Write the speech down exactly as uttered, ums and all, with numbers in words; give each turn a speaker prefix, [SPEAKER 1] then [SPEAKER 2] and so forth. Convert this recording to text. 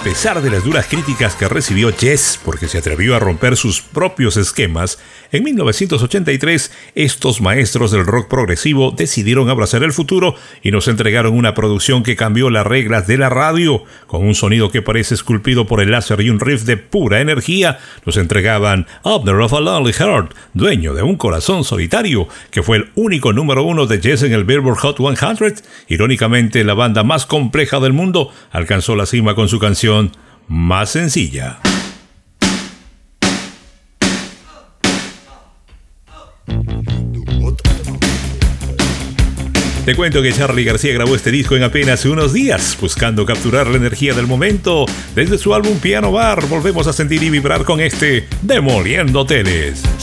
[SPEAKER 1] pesar de las duras críticas que recibió Yes porque se atrevió a romper sus propios esquemas, en mil novecientos ochenta y tres estos maestros del rock progresivo decidieron abrazar el futuro y nos entregaron una producción que cambió las reglas de la radio. Con un sonido que parece esculpido por el láser y un riff de pura energía, nos entregaban Owner of a Lonely Heart, dueño de un corazón solitario, que fue el único número uno de Yes en el Billboard Hot cien. Irónicamente, la banda más compleja del mundo alcanzó la cima con su canción más sencilla. Te cuento que Charly García grabó este disco en apenas unos días, buscando capturar la energía del momento. Desde su álbum Piano Bar, volvemos a sentir y vibrar con este Demoliendo Hoteles.